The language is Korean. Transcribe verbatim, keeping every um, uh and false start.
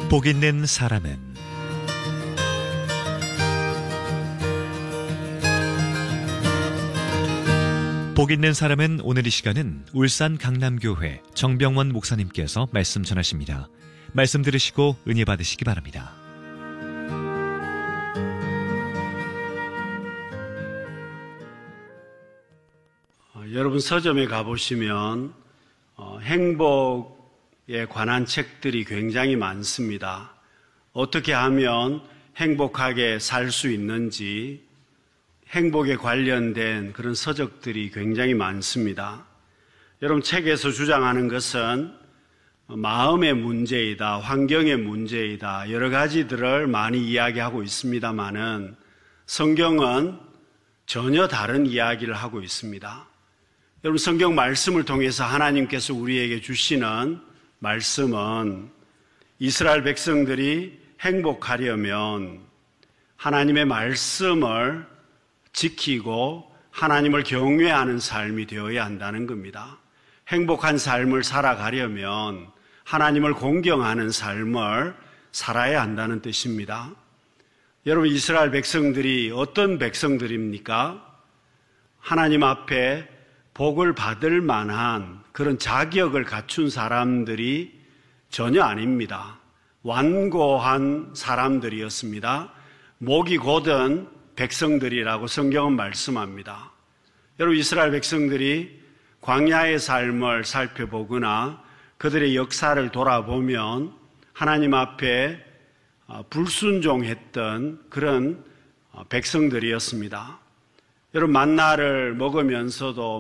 복 있는 사람은 복 있는 사람은 오늘 이 시간은 울산 강남교회 정병원 목사님께서 말씀 전하십니다. 말씀 들으시고 은혜 받으시기 바랍니다. 어, 여러분 서점에 가보시면 어, 행복에 관한 책들이 굉장히 많습니다. 어떻게 하면 행복하게 살 수 있는지 행복에 관련된 그런 서적들이 굉장히 많습니다. 여러분 책에서 주장하는 것은 마음의 문제이다, 환경의 문제이다, 여러 가지들을 많이 이야기하고 있습니다마는 성경은 전혀 다른 이야기를 하고 있습니다. 여러분 성경 말씀을 통해서 하나님께서 우리에게 주시는 말씀은 이스라엘 백성들이 행복하려면 하나님의 말씀을 지키고 하나님을 경외하는 삶이 되어야 한다는 겁니다. 행복한 삶을 살아가려면 하나님을 공경하는 삶을 살아야 한다는 뜻입니다. 여러분 이스라엘 백성들이 어떤 백성들입니까? 하나님 앞에 복을 받을 만한 그런 자격을 갖춘 사람들이 전혀 아닙니다. 완고한 사람들이었습니다. 목이 곧은 백성들이라고 성경은 말씀합니다. 여러분 이스라엘 백성들이 광야의 삶을 살펴보거나 그들의 역사를 돌아보면 하나님 앞에 불순종했던 그런 백성들이었습니다. 여러분 만나를 먹으면서도